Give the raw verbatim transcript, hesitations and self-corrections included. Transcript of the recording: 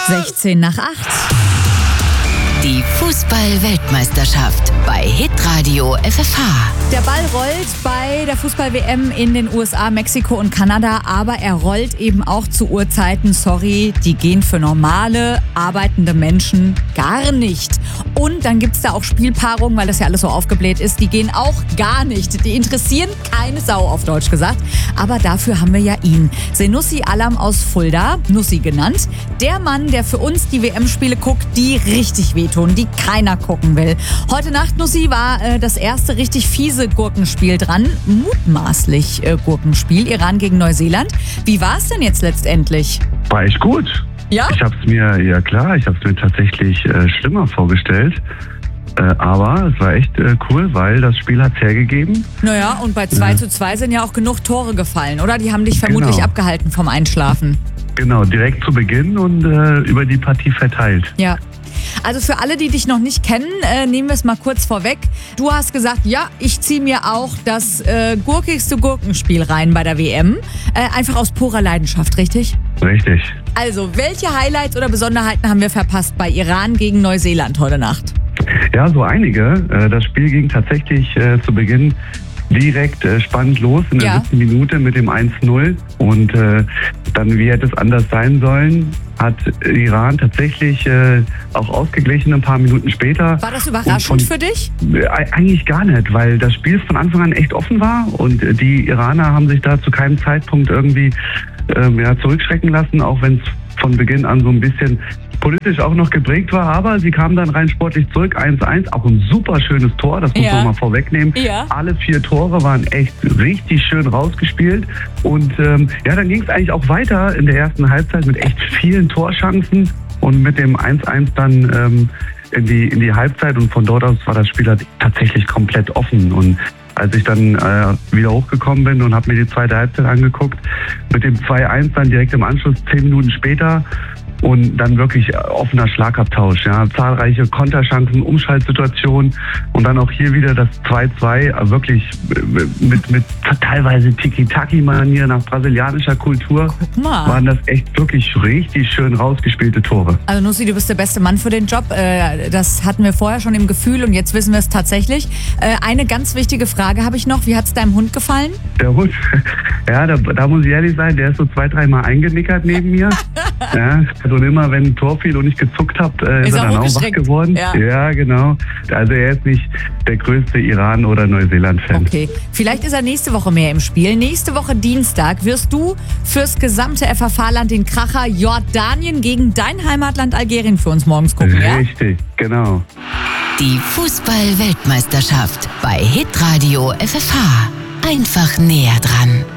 sechzehn nach acht. Die Fußball-Weltmeisterschaft bei Hitradio F F H. Der Ball rollt bei der Fußball-W M in den U S A, Mexiko und Kanada, aber er rollt eben auch zu Uhrzeiten, sorry, die gehen für normale, arbeitende Menschen gar nicht. Und dann gibt es da auch Spielpaarungen, weil das ja alles so aufgebläht ist, die gehen auch gar nicht. Die interessieren keine Sau, auf Deutsch gesagt. Aber dafür haben wir ja ihn. Senussi Alam aus Fulda, Nussi genannt. Der Mann, der für uns die W M-Spiele guckt, die richtig wehtun, die keiner gucken will. Heute Nacht, Nussi, war äh, das erste richtig fiese Gurkenspiel dran. Mutmaßlich äh, Gurkenspiel, Iran gegen Neuseeland. Wie war es denn jetzt letztendlich? War echt gut. Ja? Ich habe es mir, ja klar, ich habe es mir tatsächlich äh, schlimmer vorgestellt. Äh, aber es war echt äh, cool, weil das Spiel hat es hergegeben. Naja, und bei zwei Ja. zu zwei sind ja auch genug Tore gefallen, oder? Die haben dich vermutlich Genau. abgehalten vom Einschlafen. Genau, direkt zu Beginn und äh, über die Partie verteilt. Ja. Also für alle, die dich noch nicht kennen, äh, nehmen wir es mal kurz vorweg. Du hast gesagt, ja, ich ziehe mir auch das äh, gurkigste Gurkenspiel rein bei der W M. Äh, einfach aus purer Leidenschaft, richtig? Richtig. Also, welche Highlights oder Besonderheiten haben wir verpasst bei Iran gegen Neuseeland heute Nacht? Ja, so einige. Äh, das Spiel ging tatsächlich äh, zu Beginn direkt äh, spannend los in der Ja. siebten Minute mit dem eins null. Und äh, dann, wie hätte es anders sein sollen, hat Iran tatsächlich äh, auch ausgeglichen ein paar Minuten später. War das Und überraschend von- für dich? Äh, Eigentlich gar nicht, weil das Spiel von Anfang an echt offen war und äh, die Iraner haben sich da zu keinem Zeitpunkt irgendwie ähm, ja, zurückschrecken lassen, auch wenn es von Beginn an so ein bisschen politisch auch noch geprägt war, aber sie kamen dann rein sportlich zurück, eins eins, auch ein super schönes Tor, das muss Ja. man mal vorwegnehmen. Ja. Alle vier Tore waren echt richtig schön rausgespielt und ähm, ja, dann ging es eigentlich auch weiter in der ersten Halbzeit mit echt vielen Torchancen und mit dem eins eins dann ähm, in die, in die Halbzeit und von dort aus war das Spiel halt tatsächlich komplett offen und als ich dann äh, wieder hochgekommen bin und habe mir die zweite Halbzeit angeguckt, mit dem zwei eins dann direkt im Anschluss, zehn Minuten später und dann wirklich offener Schlagabtausch, ja, zahlreiche Konterchancen, Umschaltsituationen und dann auch hier wieder das zwei zwei, äh, wirklich äh, mit, mit teilweise Tiki-Taki-Manier nach brasilianischer Kultur, Guck mal. waren das echt wirklich richtig schön rausgespielte Tore. Also Nussi, du bist der beste Mann für den Job. Äh, Das hatten wir vorher schon im Gefühl und jetzt wissen wir es tatsächlich. Äh, Eine ganz wichtige Frage habe ich noch. Wie hat es deinem Hund gefallen? Der Hund, ja, da, da muss ich ehrlich sein, der ist so zwei, dreimal eingenickert neben mir. Ja, und immer, wenn ein Tor fiel und ich gezuckt habe, äh, ist, Ist er er dann auch wach hochgestreckt. geworden. Ja. Ja, genau. Also er ist nicht der größte Iran- oder Neuseeland-Fan. Okay, vielleicht ist er nächste Woche mehr im Spiel. Nächste Woche Dienstag wirst du fürs gesamte F F H-Land den Kracher Jordanien gegen dein Heimatland Algerien für uns morgens gucken, ja? Richtig, genau. Die Fußball-Weltmeisterschaft bei Hitradio F F H. Einfach näher dran.